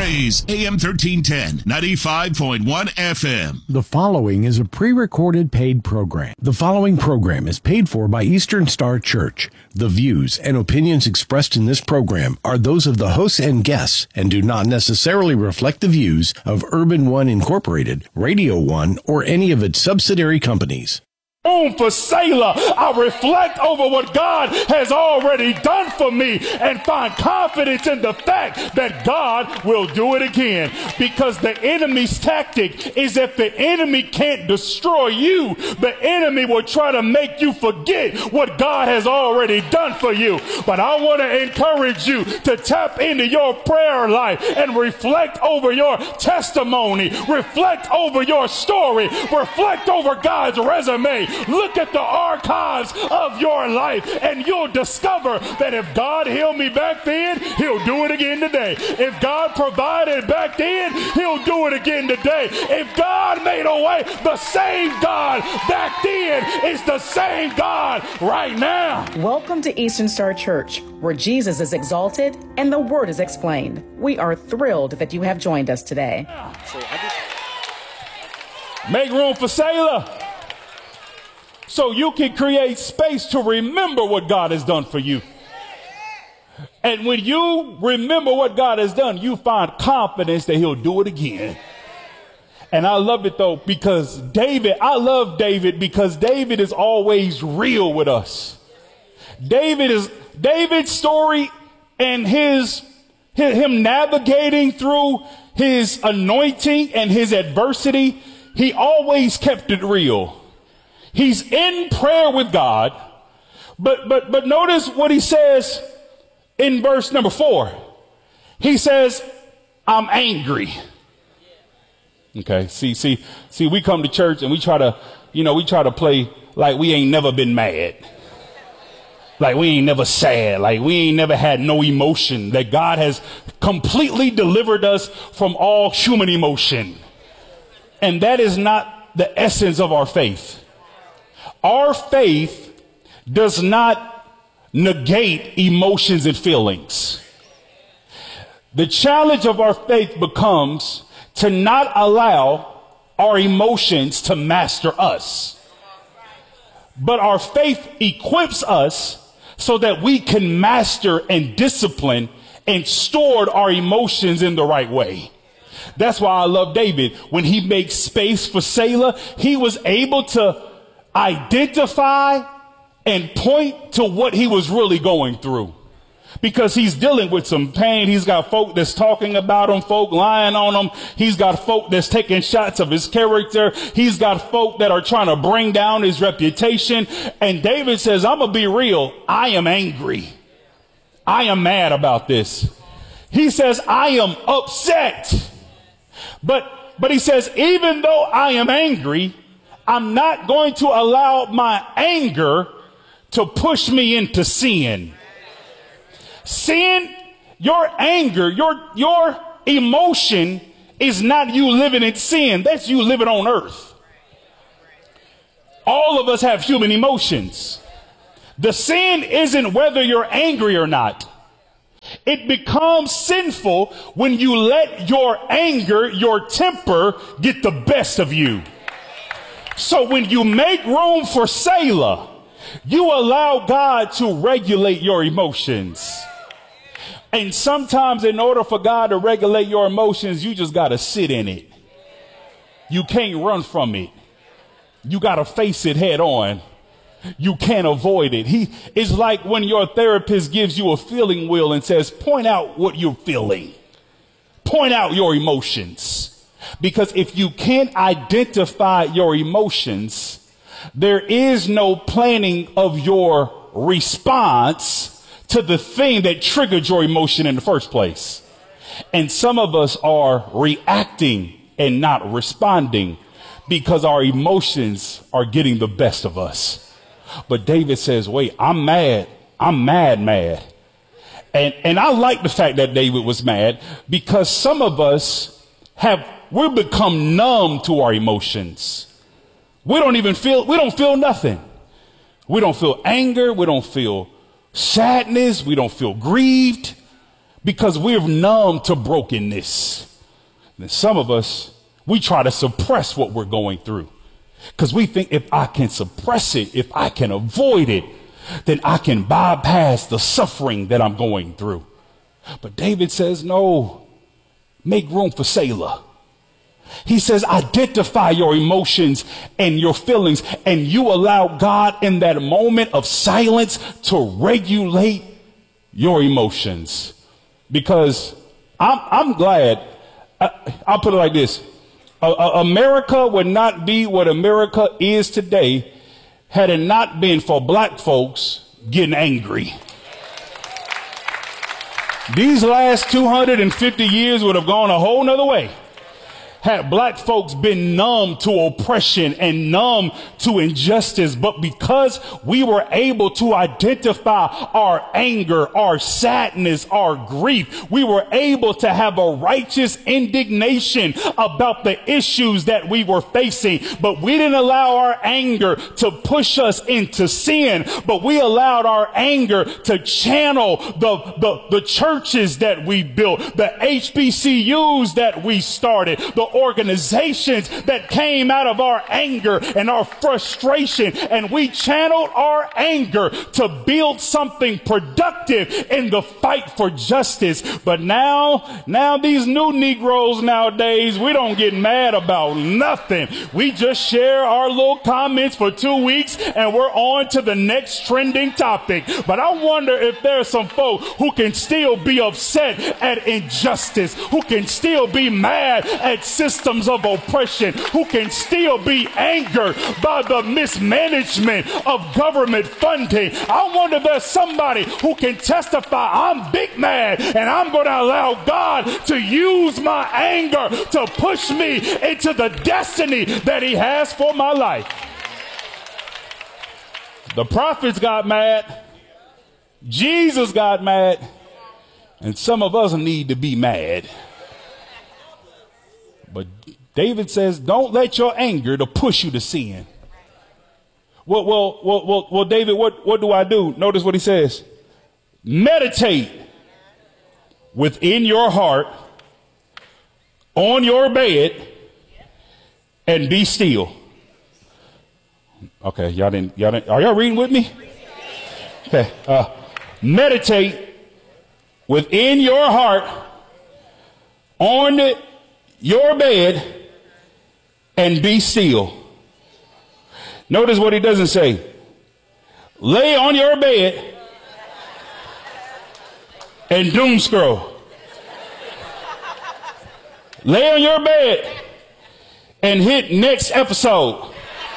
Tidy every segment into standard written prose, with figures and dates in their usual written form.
Praise AM 1310, 95.1 FM. The following is a pre-recorded paid program. The following program is paid for by Eastern Star Church. The views and opinions expressed in this program are those of the hosts and guests and do not necessarily reflect the views of Urban One Incorporated, Radio One, or any of its subsidiary companies. For Selah, I reflect over what God has already done for me and find confidence in the fact that God will do it again. Because the enemy's tactic is if the enemy can't destroy you, the enemy will try to make you forget what God has already done for you. But I want to encourage you to tap into your prayer life and reflect over your testimony, reflect over your story, reflect over God's resume. Look at the archives of your life and you'll discover that if God healed me back then, he'll do it again today. If God provided back then, he'll do it again today. If God made a way, the same God back then is the same God right now. Welcome to Eastern Star Church, where Jesus is exalted and the Word is explained. We are thrilled that you have joined us today. Make room for Selah, so you can create space to remember what God has done for you. And when you remember what God has done, you find confidence that he'll do it again. And I love it though, because I love David because David is always real with us. David's story and him navigating through his anointing and his adversity, he always kept it real. He's in prayer with God, but notice what he says in verse number 4. He says, I'm angry. Okay, see, we come to church and we try to play like we ain't never been mad. Like we ain't never sad. Like we ain't never had no emotion. That God has completely delivered us from all human emotion. And that is not the essence of our faith. Our faith does not negate emotions and feelings. The challenge of our faith becomes to not allow our emotions to master us. But our faith equips us so that we can master and discipline and store our emotions in the right way. That's why I love David. When he makes space for Selah, he was able to identify and point to what he was really going through, because he's dealing with some pain. He's got folk that's talking about him, folk lying on him. He's got folk that's taking shots of his character. He's got folk that are trying to bring down his reputation. And David says, I'm gonna be real. I am angry. I am mad about this. He says, I am upset. But he says, even though I am angry, I'm not going to allow my anger to push me into sin. Sin, your anger, your emotion is not you living in sin. That's you living on earth. All of us have human emotions. The sin isn't whether you're angry or not. It becomes sinful when you let your anger, your temper get the best of you. So when you make room for Selah, you allow God to regulate your emotions. And sometimes in order for God to regulate your emotions, you just got to sit in it. You can't run from it. You got to face it head on. You can't avoid it. It's like when your therapist gives you a feeling wheel and says, point out what you're feeling. Point out your emotions. Because if you can't identify your emotions, there is no planning of your response to the thing that triggered your emotion in the first place. And some of us are reacting and not responding because our emotions are getting the best of us. But David says, wait, I'm mad. I'm mad. And I like the fact that David was mad, because some of us we've become numb to our emotions. We don't feel nothing. We don't feel anger. We don't feel sadness. We don't feel grieved. because we're numb to brokenness. And some of us, we try to suppress what we're going through because we think if I can suppress it, if I can avoid it, then I can bypass the suffering that I'm going through. But David says, no, make room for Selah. He says, identify your emotions and your feelings, and you allow God in that moment of silence to regulate your emotions. Because I'm glad, I'll put it like this. America would not be what America is today had it not been for black folks getting angry. These last 250 years would have gone a whole nother way had black folks been numb to oppression and numb to injustice. But because we were able to identify our anger, our sadness, our grief, we were able to have a righteous indignation about the issues that we were facing. But we didn't allow our anger to push us into sin, but we allowed our anger to channel the churches that we built, the HBCUs that we started, the organizations that came out of our anger and our frustration, and we channeled our anger to build something productive in the fight for justice. But now these new Negroes nowadays, we don't get mad about nothing. We just share our little comments for 2 weeks and we're on to the next trending topic. But I wonder if there's some folk who can still be upset at injustice, who can still be mad at systems of oppression, who can still be angered by the mismanagement of government funding. I wonder if there's somebody who can testify, I'm big mad and I'm going to allow God to use my anger to push me into the destiny that he has for my life. The prophets got mad. Jesus got mad. And some of us need to be mad. But David says, don't let your anger to push you to sin. Well, David, what do I do? Notice what he says. Meditate within your heart on your bed and be still. Okay, y'all didn't, are y'all reading with me? Okay, meditate within your heart on your bed and be still. Notice what he doesn't say. Lay on your bed and doom scroll. Lay on your bed and hit next episode.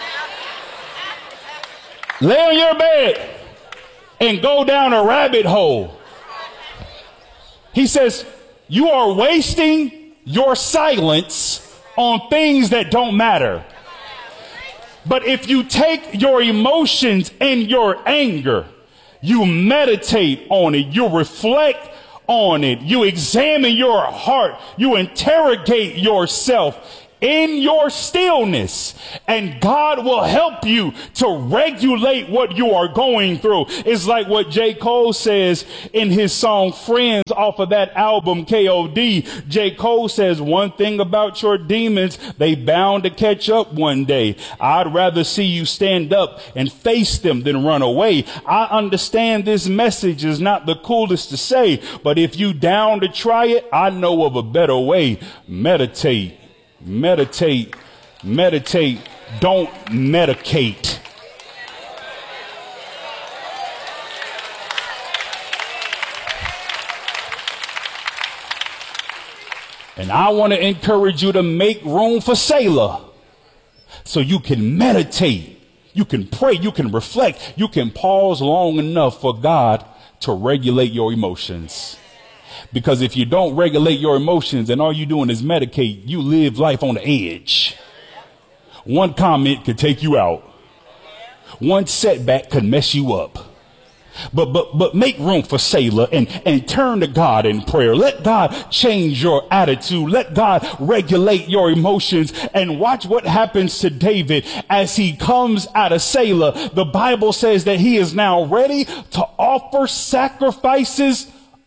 Lay on your bed and go down a rabbit hole. He says, you are wasting your silence on things that don't matter. But if you take your emotions and your anger, you meditate on it, you reflect on it, you examine your heart, you interrogate yourself in your stillness, and God will help you to regulate what you are going through. It's like what J. Cole says in his song Friends off of that album K.O.D. J. Cole says, one thing about your demons, they bound to catch up one day. I'd rather see you stand up and face them than run away. I understand this message is not the coolest to say, but if you down to try it, I know of a better way. Meditate. Meditate, meditate, don't medicate. And I want to encourage you to make room for Selah so you can meditate, you can pray, you can reflect, you can pause long enough for God to regulate your emotions. Because if you don't regulate your emotions and all you're doing is medicate, you live life on the edge. One comment could take you out. One setback could mess you up. But make room for Selah and turn to God in prayer. Let God change your attitude. Let God regulate your emotions, and watch what happens to David as he comes out of Selah. The Bible says that he is now ready to offer sacrifices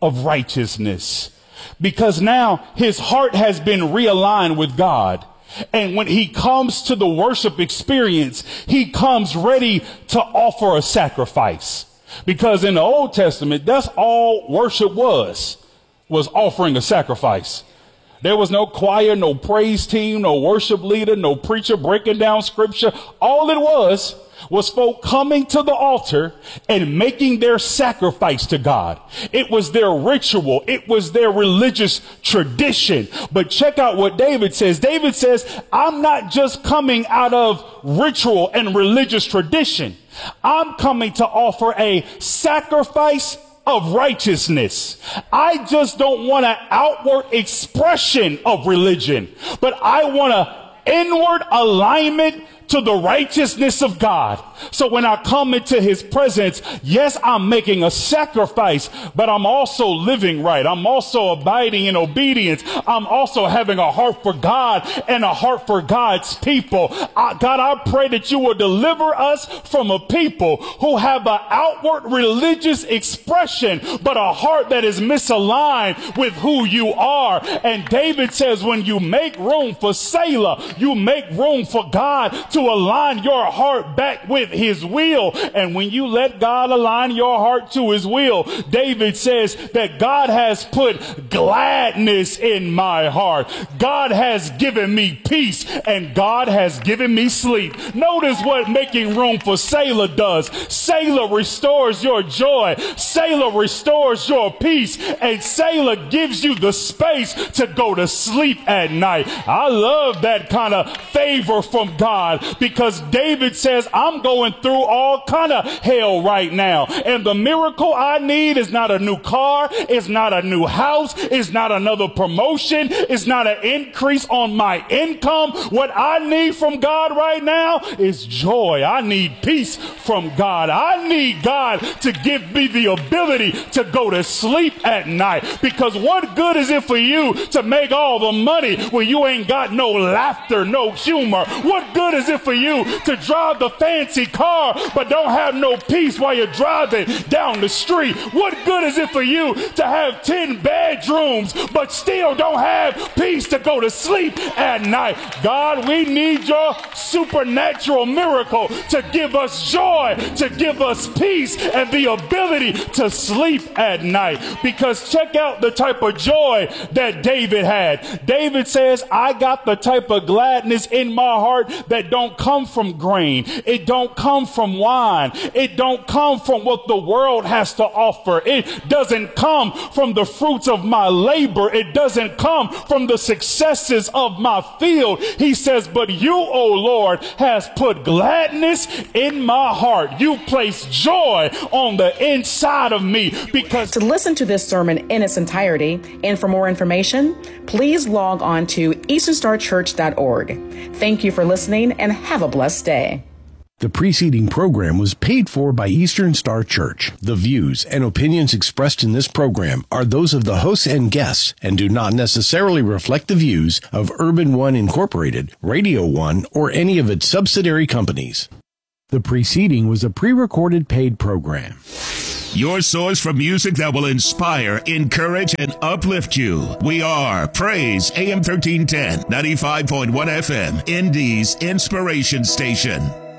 of righteousness, because now his heart has been realigned with God. And when he comes to the worship experience, he comes ready to offer a sacrifice. Because in the Old Testament, that's all worship was offering a sacrifice. There was no choir, no praise team, no worship leader, no preacher breaking down scripture. All it was folk coming to the altar and making their sacrifice to God. It was their ritual. It was their religious tradition. But check out what David says. David says, I'm not just coming out of ritual and religious tradition. I'm coming to offer a sacrifice of righteousness. I just don't want an outward expression of religion, but I want an inward alignment to the righteousness of God. So when I come into his presence, yes, I'm making a sacrifice, but I'm also living right. I'm also abiding in obedience. I'm also having a heart for God and a heart for God's people. God, I pray that you will deliver us from a people who have an outward religious expression, but a heart that is misaligned with who you are. And David says, when you make room for Selah, you make room for God to align your heart back with his will. And when you let God align your heart to his will, David says that God has put gladness in my heart. God has given me peace, and God has given me sleep. Notice what making room for Selah does. Selah restores your joy. Selah restores your peace, and Selah gives you the space to go to sleep at night. I love that kind of favor from God, because David says, I'm going through all kind of hell right now, and the miracle I need is not a new car, it's not a new house, it's not another promotion, it's not an increase on my income. What I need from God right now is joy. I need peace from God. I need God to give me the ability to go to sleep at night, because what good is it for you to make all the money when you ain't got no laughter, no humor? What good is it for you to drive the fancy car but don't have no peace while you're driving down the street? What good is it for you to have 10 bedrooms but still don't have peace to go to sleep at night? God, we need your supernatural miracle to give us joy, to give us peace, and the ability to sleep at night. Because check out the type of joy that David had. David says, I got the type of gladness in my heart that don't come from grain. It don't come from wine. It don't come from what the world has to offer. It doesn't come from the fruits of my labor. It doesn't come from the successes of my field. He says, but you, O Lord, has put gladness in my heart. You place joy on the inside of me. Because to listen to this sermon in its entirety and for more information, please log on to easternstarchurch.org. Thank you for listening and have a blessed day. The preceding program was paid for by Eastern Star Church. The views and opinions expressed in this program are those of the hosts and guests and do not necessarily reflect the views of Urban One Incorporated, Radio One, or any of its subsidiary companies. The preceding was a pre-recorded paid program. Your source for music that will inspire, encourage, and uplift you. We are Praise AM 1310, 95.1 FM, Indy's Inspiration Station.